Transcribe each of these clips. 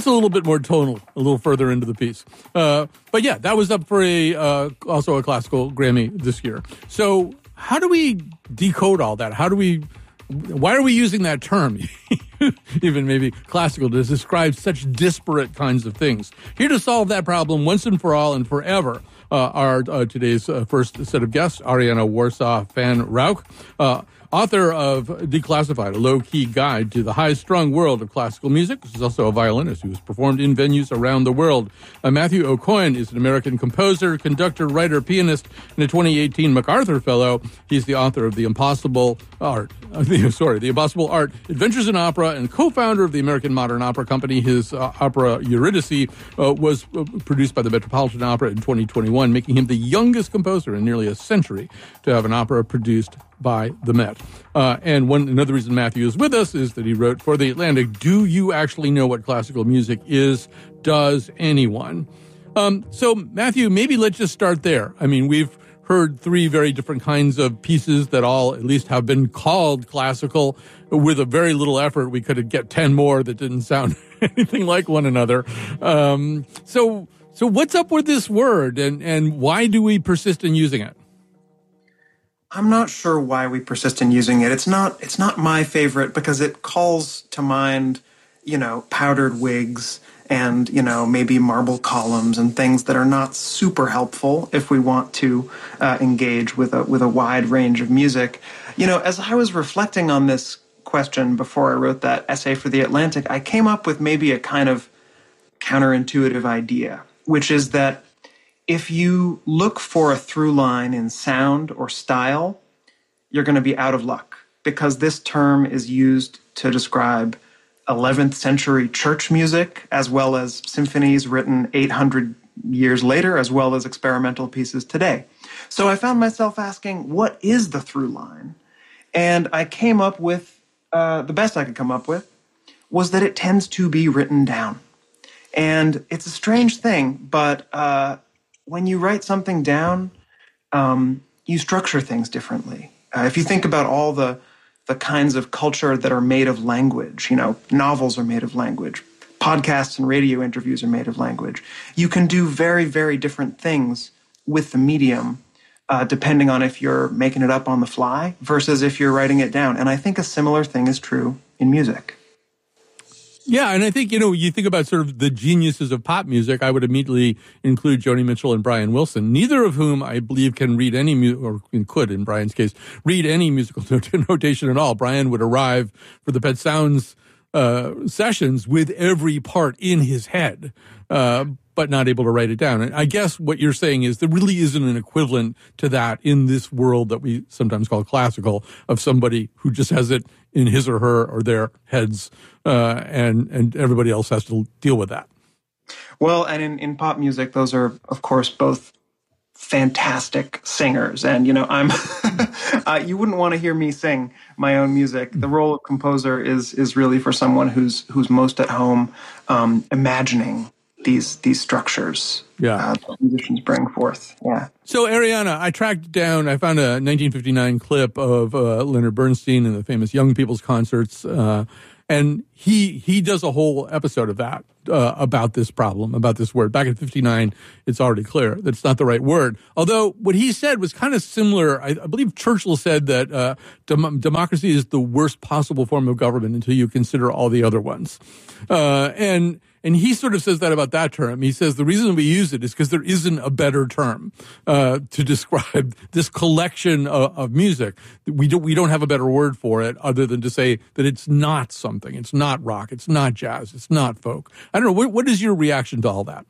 just a little bit more tonal, a little further into the piece. But yeah, that was up for also a classical Grammy this year. So how do we decode all that? Why are we using that term, even maybe classical, to describe such disparate kinds of things? Here to solve that problem once and for all and forever are today's first set of guests, Ariana Warsaw Fan Rauch, author of Declassified, a low-key guide to the high-strung world of classical music. She's also a violinist who has performed in venues around the world. Matthew Aucoin is an American composer, conductor, writer, pianist, and a 2018 MacArthur Fellow. He's the author of The Impossible Art, Adventures in Opera, and co-founder of the American Modern Opera Company. His opera Eurydice was produced by the Metropolitan Opera in 2021, making him the youngest composer in nearly a century to have an opera produced by the Met. And another reason Matthew is with us is that he wrote for The Atlantic, "Do you actually know what classical music is? Does anyone?" So, Matthew, maybe let's just start there. I mean, we've heard three very different kinds of pieces that all at least have been called classical. With a very little effort, we could get 10 more that didn't sound anything like one another. So what's up with this word, and why do we persist in using it? I'm not sure why we persist in using it. It's not my favorite because it calls to mind, powdered wigs and, maybe marble columns and things that are not super helpful if we want to engage with a wide range of music. As I was reflecting on this question before I wrote that essay for The Atlantic, I came up with maybe a kind of counterintuitive idea, which is that if you look for a through line in sound or style, you're going to be out of luck, because this term is used to describe 11th century church music, as well as symphonies written 800 years later, as well as experimental pieces today. So I found myself asking, what is the through line? And I came up with, the best I could come up with, was that it tends to be written down. And it's a strange thing, but when you write something down, you structure things differently. If you think about all the kinds of culture that are made of language, novels are made of language, podcasts and radio interviews are made of language. You can do very, very different things with the medium, depending on if you're making it up on the fly versus if you're writing it down. And I think a similar thing is true in music. Yeah, and I think, you think about sort of the geniuses of pop music, I would immediately include Joni Mitchell and Brian Wilson, neither of whom I believe can read any, or could in Brian's case, read any musical notation at all. Brian would arrive for the Pet Sounds sessions with every part in his head, but not able to write it down. And I guess what you're saying is there really isn't an equivalent to that in this world that we sometimes call classical, of somebody who just has it in his or her or their heads, and everybody else has to deal with that. Well, and in pop music, those are, of course, both fantastic singers. And, I'm, you wouldn't want to hear me sing my own music. The role of composer is really for someone who's most at home, imagining these structures that musicians bring forth. Yeah. So, Ariana, I found a 1959 clip of Leonard Bernstein in the famous Young People's Concerts, and he does a whole episode of that about this problem, about this word. Back in 59, it's already clear that it's not the right word. Although what he said was kind of similar. I believe Churchill said that democracy is the worst possible form of government until you consider all the other ones. And he sort of says that about that term. He says the reason we use it is because there isn't a better term to describe this collection of music. We don't have a better word for it other than to say that it's not something. It's not rock. It's not jazz. It's not folk. I don't know. What is your reaction to all that?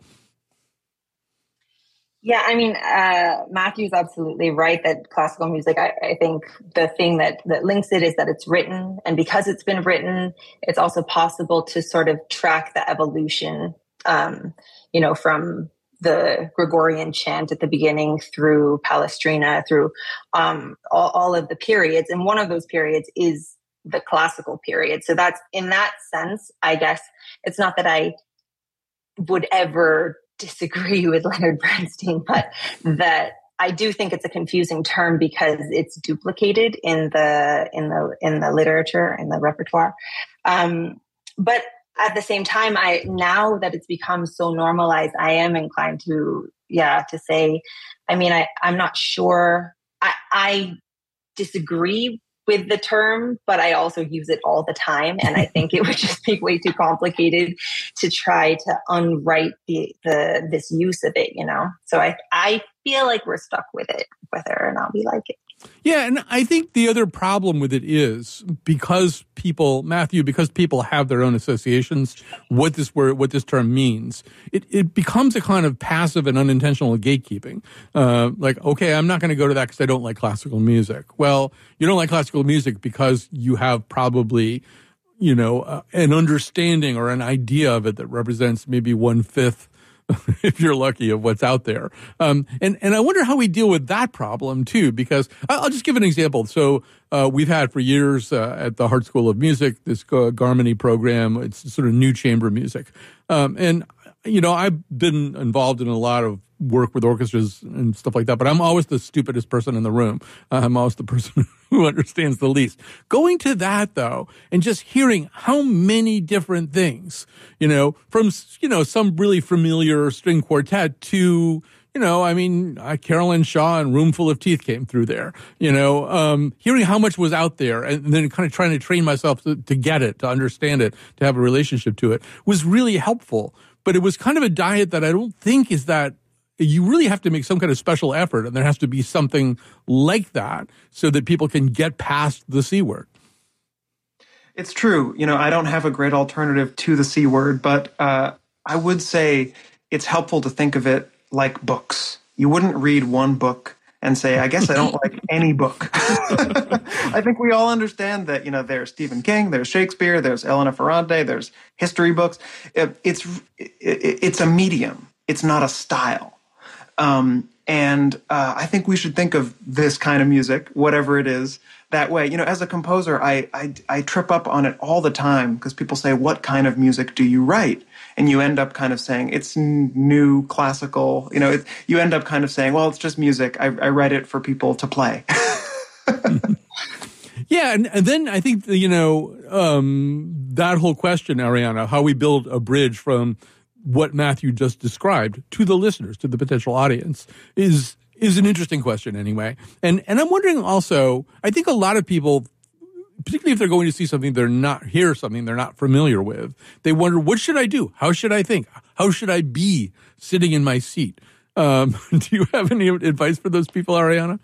Yeah, I mean, Matthew's absolutely right that classical music, I think the thing that links it is that it's written. And because it's been written, it's also possible to sort of track the evolution, from the Gregorian chant at the beginning through Palestrina, through all of the periods. And one of those periods is the classical period. So that's, in that sense, I guess, it's not that I would ever disagree with Leonard Bernstein, but that I do think it's a confusing term because it's duplicated in the literature, in the repertoire. But at the same time, now that it's become so normalized, I am inclined to say, I'm not sure. I disagree with the term, but I also use it all the time. And I think it would just be way too complicated to try to unwrite this use of it, So I feel like we're stuck with it, whether or not we like it. Yeah, and I think the other problem with it is because people have their own associations, what this term means, it becomes a kind of passive and unintentional gatekeeping. Like, okay, I'm not going to go to that because I don't like classical music. Well, you don't like classical music because you have probably, an understanding or an idea of it that represents maybe 1/5 if you're lucky, of what's out there. And I wonder how we deal with that problem too, because I'll just give an example. So, we've had for years, at the Hart School of Music, this Garmony program. It's sort of new chamber music. And I've been involved in a lot of work with orchestras and stuff like that, but I'm always the stupidest person in the room. I'm always the person who understands the least. Going to that, though, and just hearing how many different things, from, some really familiar string quartet to, Carolyn Shaw and Roomful of Teeth came through there, hearing how much was out there and then kind of trying to train myself to get it, to understand it, to have a relationship to it was really helpful. But it was kind of a diet that I don't think is that you really have to make some kind of special effort, and there has to be something like that so that people can get past the C word. It's true. I don't have a great alternative to the C word, but I would say it's helpful to think of it like books. You wouldn't read one book and say, I guess I don't like any book. I think we all understand that, there's Stephen King, there's Shakespeare, there's Elena Ferrante, there's history books. It's a medium. It's not a style. And I think we should think of this kind of music, whatever it is, that way. As a composer, I trip up on it all the time because people say, what kind of music do you write? And you end up kind of saying, it's new classical. You end up kind of saying, well, it's just music. I write it for people to play. Yeah, and then I think, that whole question, Ariana, how we build a bridge from what Matthew just described to the listeners, to the potential audience, is an interesting question anyway. And I'm wondering also, I think a lot of people, particularly if they're going to see something they're not familiar with, they wonder, what should I do? How should I think? How should I be sitting in my seat? Do you have any advice for those people, Ariana?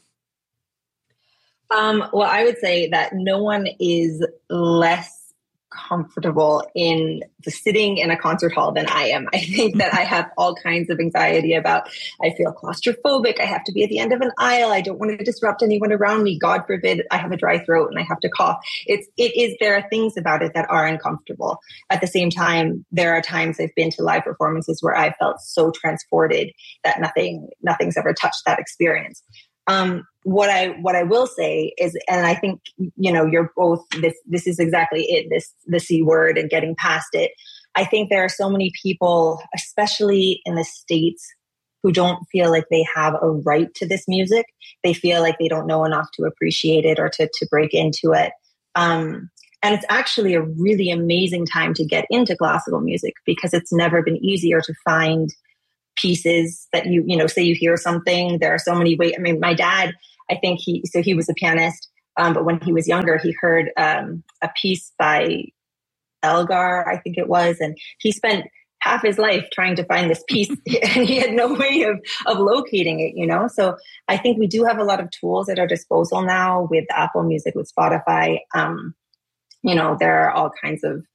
Well, I would say that no one is less comfortable in sitting in a concert hall than I am. I think that I have all kinds of anxiety about, I feel claustrophobic. I have to be at the end of an aisle. I don't want to disrupt anyone around me. God forbid I have a dry throat and I have to cough. There are things about it that are uncomfortable. At the same time, there are times I've been to live performances where I felt so transported that nothing's ever touched that experience. What I will say is, and I think, you're both, this is exactly it, the C word and getting past it. I think there are so many people, especially in the States, who don't feel like they have a right to this music. They feel like they don't know enough to appreciate it or to break into it. And it's actually a really amazing time to get into classical music because it's never been easier to find pieces that say you hear something. There are so many ways. I mean, my dad, I think he was a pianist, but when he was younger, he heard a piece by Elgar, I think it was, and he spent half his life trying to find this piece and he had no way of locating it, So I think we do have a lot of tools at our disposal now with Apple Music, with Spotify. There are all kinds of,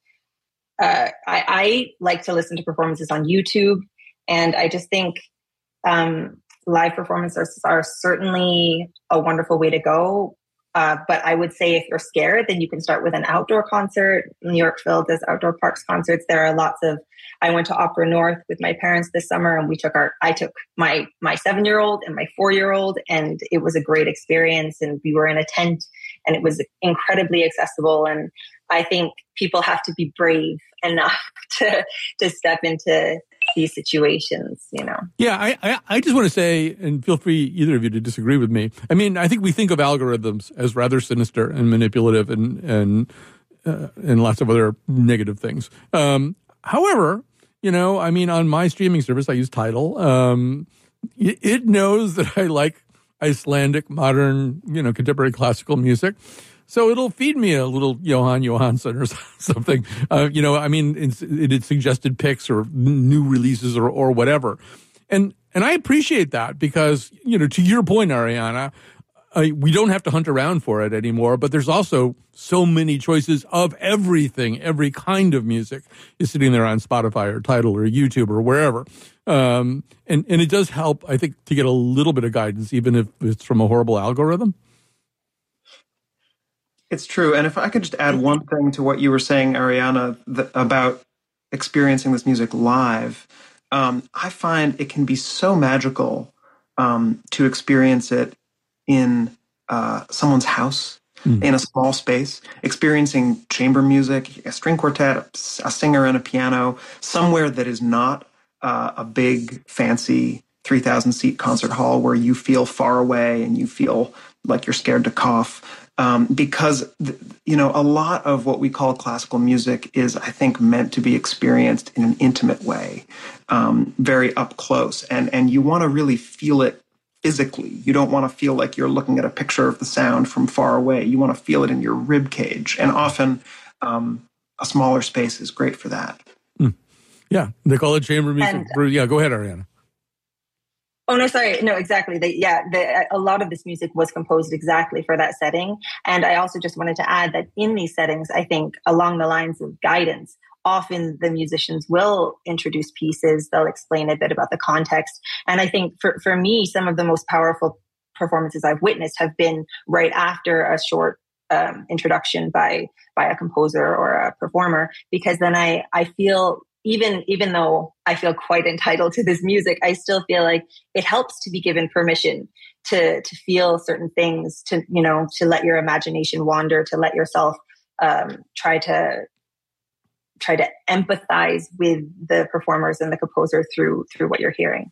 I like to listen to performances on YouTube, and I just think live performances are certainly a wonderful way to go. But I would say if you're scared, then you can start with an outdoor concert. New York Phil does outdoor parks concerts. There are lots of, I went to Opera North with my parents this summer, and I took my 7-year-old and my 4-year-old, and it was a great experience. And we were in a tent and it was incredibly accessible. And I think people have to be brave enough to step into these situations, Yeah, I just want to say, and feel free, either of you, to disagree with me. I mean, I think we think of algorithms as rather sinister and manipulative and and lots of other negative things. However, on my streaming service, I use Tidal. It knows that I like Icelandic, modern, contemporary classical music. So it'll feed me a little Johan Johansson or something. It suggested picks or new releases or whatever. And I appreciate that because, to your point, Ariana, we don't have to hunt around for it anymore, but there's also so many choices of everything. Every kind of music is sitting there on Spotify or Tidal or YouTube or wherever. And it does help, I think, to get a little bit of guidance, even if it's from a horrible algorithm. It's true. And if I could just add one thing to what you were saying, Ariana, about experiencing this music live, I find it can be so magical to experience it in someone's house, in a small space, experiencing chamber music, a string quartet, a singer and a piano, somewhere that is not a big, fancy 3,000-seat concert hall where you feel far away and you feel like you're scared to cough. Because, a lot of what we call classical music is, I think, meant to be experienced in an intimate way, very up close. And you want to really feel it physically. You don't want to feel like you're looking at a picture of the sound from far away. You want to feel it in your rib cage. And often a smaller space is great for that. Yeah, they call it chamber music. Go ahead, Ariana. Oh, no, sorry. No, exactly. A lot of this music was composed exactly for that setting. And I also just wanted to add that in these settings, I think along the lines of guidance, often the musicians will introduce pieces. They'll explain a bit about the context. And I think for me, some of the most powerful performances I've witnessed have been right after a short introduction by a composer or a performer, because then I feel, even though I feel quite entitled to this music, I still feel like it helps to be given permission to feel certain things, to let your imagination wander, to let yourself try to empathize with the performers and the composer through what you're hearing.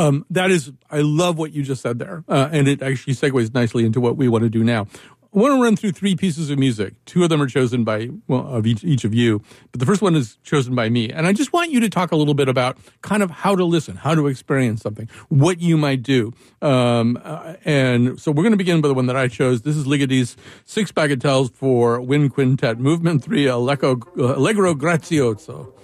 I love what you just said there. And it actually segues nicely into what we want to do now. I want to run through 3 pieces of music. 2 of them are chosen by, of each of you, but the first one is chosen by me. And I just want you to talk a little bit about kind of how to listen, how to experience something, what you might do. And so we're going to begin by the one that I chose. This is Ligoti's 6 bagatelles for wind quintet, movement 3, Allegro Grazioso.